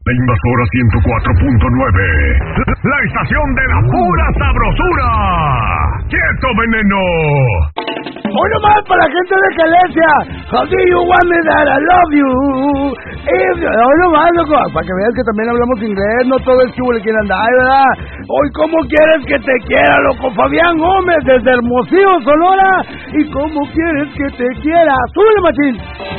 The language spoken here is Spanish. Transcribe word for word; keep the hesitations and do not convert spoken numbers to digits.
de Invasora ciento cuatro punto nueve. La estación de la pura sabrosura. ¡Quieto, veneno! Hoy nomás para la gente de Calesia. How do you want me that I love you? Hoy nomás, loco, para que veas que también hablamos inglés. No todo es chulo le quieren andar, ¿verdad? Hoy, ¿cómo quieres que te quiera, loco? Fabián Gómez, desde Hermosillo, Sonora. ¿Y cómo quieres que te quiera? ¡Súbele, machín!